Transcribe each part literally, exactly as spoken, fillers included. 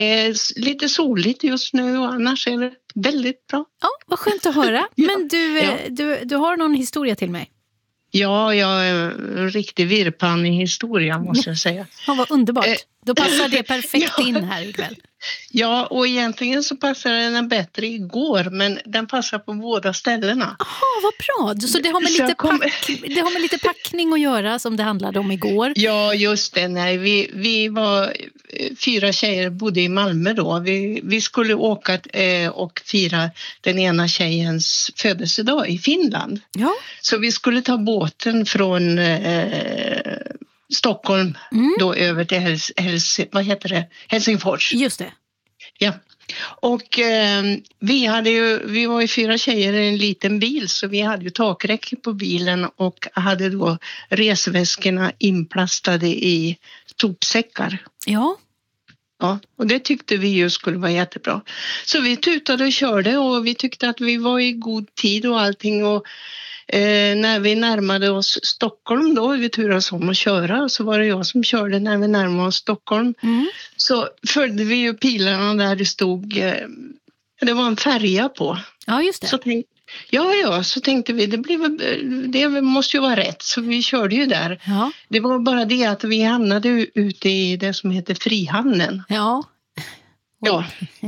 är lite soligt just nu och annars är det väldigt bra. Ja, vad skönt att höra. Men du, ja. du, du har någon historia till mig? Ja, jag är en riktig virrpann i historia måste jag säga. Ja, vad underbart. Då passar det perfekt ja. in här ikväll. Ja, och egentligen så passar den bättre igår, men den passar på båda ställena. Jaha, vad bra. Så det har, med lite kom... pack... det har med lite packning att göra som det handlade om igår. Ja, just det. Nej, vi, vi var fyra tjejer, bodde i Malmö då. Vi, vi skulle åka eh, och fira den ena tjejens födelsedag i Finland. Ja. Så vi skulle ta båten från eh, Stockholm mm. då över till Hels, Hels, vad heter det? Helsingfors. Just det. Ja. Och eh, vi hade ju, vi var ju fyra tjejer i en liten bil så vi hade ju takräcke på bilen och hade då resväskorna inplastade i sopsäckar. Ja. Ja, och det tyckte vi ju skulle vara jättebra. Så vi tutade och körde och vi tyckte att vi var i god tid och allting och Eh, när vi närmade oss Stockholm då, vi turades om att köra och så var det jag som körde när vi närmade oss Stockholm. Mm. Så följde vi ju pilarna där det stod, eh, det var en färja på. Ja, just det. Så tänk, ja, ja, så tänkte vi, det, blev, det måste ju vara rätt så vi körde ju där. Ja. Det var bara det att vi hamnade ute i det som heter Frihamnen. Ja. Ja.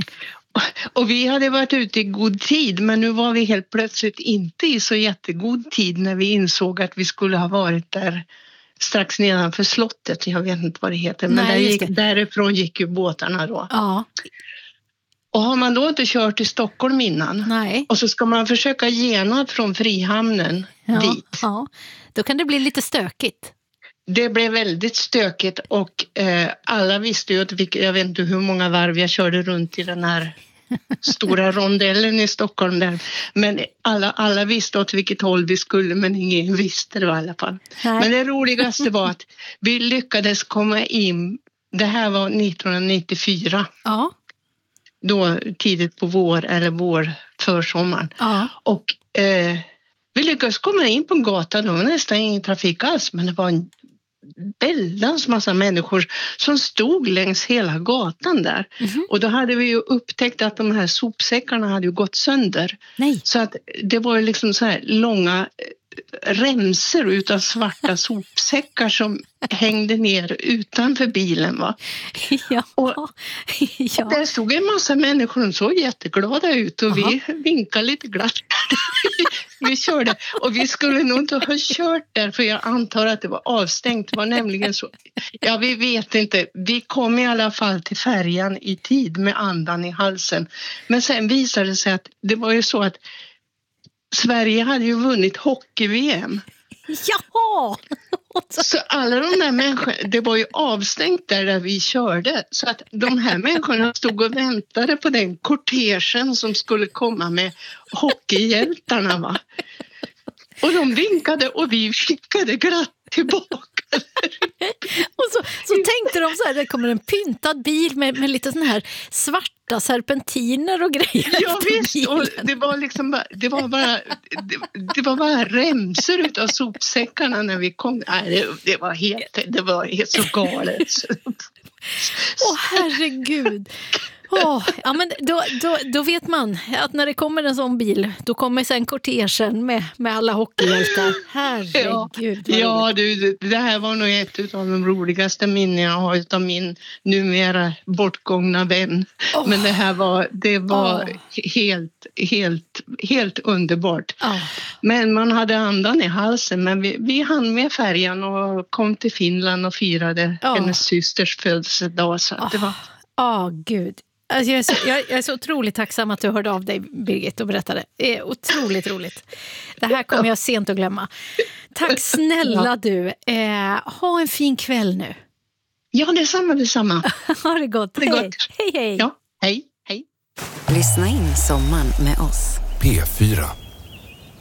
Och vi hade varit ute i god tid men nu var vi helt plötsligt inte i så jättegod tid när vi insåg att vi skulle ha varit där strax nedanför slottet. Jag vet inte vad det heter men Nej, där gick, därifrån gick ju båtarna då. Ja. Och har man då inte kört till Stockholm innan Nej. och så ska man försöka gena från Frihamnen ja, dit. Ja. Då kan det bli lite stökigt. Det blev väldigt stökigt och eh, alla visste ju att vi, jag vet inte hur många varv jag körde runt i den här stora rondellen i Stockholm där. Men alla, alla visste åt vilket håll vi skulle men ingen visste det i alla fall. Nej. Men det roligaste var att vi lyckades komma in, det här var nittonhundranittiofyra. Ja. Då tidigt på vår eller vår försommaren. Ja. Och eh, vi lyckades komma in på en gata, det var nästan ingen trafik alls men det var en väldans massa människor som stod längs hela gatan där. Mm-hmm. Och då hade vi ju upptäckt att de här sopsäckarna hade ju gått sönder. Nej. Så att det var ju liksom så här långa remser utav svarta sopsäckar som hängde ner utanför bilen va. Ja. Och ja. där stod en massa människor som såg jätteglada ut och Aha. vi vinkade lite glatt. Vi körde och vi skulle nog inte ha kört där för jag antar att det var avstängt. Det var nämligen så. Ja, vi vet inte. Vi kom i alla fall till färjan i tid med andan i halsen. Men sen visade det sig att det var ju så att Sverige hade ju vunnit hockey-V M. Jaha! Så alla de där människorna, det var ju avstängt där, där vi körde. Så att de här människorna stod och väntade på den kortegen som skulle komma med hockeyhjältarna va. Och de vinkade och vi vinkade glatt tillbaka. Och så, så tänkte de så här, det kommer en pyntad bil med, med lite sån här svarta serpentiner och grejer. Ja visst, och det var liksom bara, det var bara, det, det var bara remser utav sopsäckarna när vi kom. Nej, det, det var helt, det var helt så galet. Åh herregud. Oh, ja, men då, då, då vet man att när det kommer en sån bil då kommer sen kortegen med, med alla hockeyhjältar. Herregud. Ja, ja du, det här var nog ett av de roligaste minnen jag har av min numera bortgångna vän. Oh. Men det här var, det var oh. helt, helt, helt underbart. Oh. Men man hade andan i halsen. Men vi, vi hann med färjan och kom till Finland och firade oh. hennes systers födelsedag. Så oh. det var... Ja, oh, gud. Alltså jag, är så, jag, jag är så otroligt tacksam att du hörde av dig, Birgit, och berättade. Det är otroligt roligt. Det här kommer jag sent att glömma. Tack snälla ja. du. Eh, ha en fin kväll nu. Ja, detsamma, detsamma. Ha det gott. Det är hej. gott. Hej, hej. Ja, hej, hej. Lyssna in sommaren med oss. P fyra.